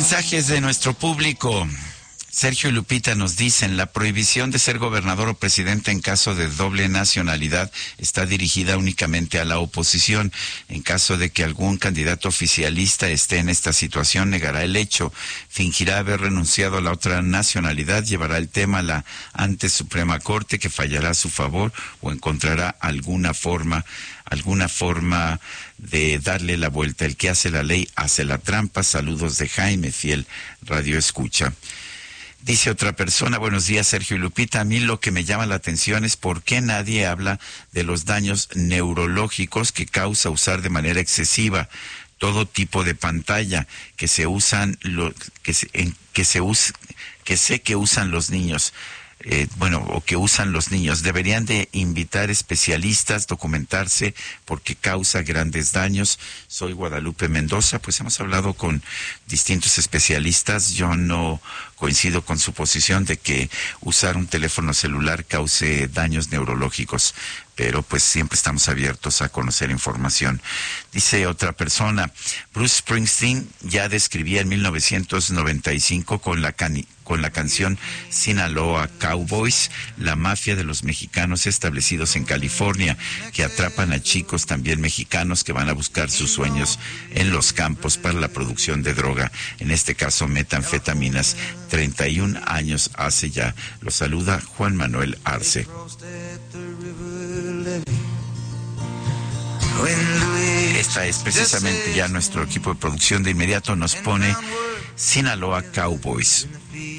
Mensajes de nuestro público. Sergio y Lupita nos dicen, la prohibición de ser gobernador o presidente en caso de doble nacionalidad está dirigida únicamente a la oposición. En caso de que algún candidato oficialista esté en esta situación, negará el hecho, fingirá haber renunciado a la otra nacionalidad, llevará el tema a la ante Suprema Corte, que fallará a su favor o encontrará alguna forma de darle la vuelta. El que hace la ley hace la trampa. Saludos de Jaime, fiel radio escucha. Dice otra persona, buenos días Sergio y Lupita, a mí lo que me llama la atención es por qué nadie habla de los daños neurológicos que causa usar de manera excesiva todo tipo de pantalla que se usan, que sé que usan los niños. O que usan los niños. Deberían de invitar especialistas, documentarse, porque causa grandes daños. Soy Guadalupe Mendoza. Pues hemos hablado con distintos especialistas. Yo no coincido con su posición de que usar un teléfono celular cause daños neurológicos, pero pues siempre estamos abiertos a conocer información. Dice otra persona, Bruce Springsteen ya describía en 1995 con la canción Sinaloa Cowboys, la mafia de los mexicanos establecidos en California, que atrapan a chicos también mexicanos que van a buscar sus sueños en los campos para la producción de droga, en este caso metanfetaminas. 31 años hace ya. Lo saluda Juan Manuel Arce. Esta es precisamente ya nuestro equipo de producción. De inmediato nos pone Sinaloa Cowboys.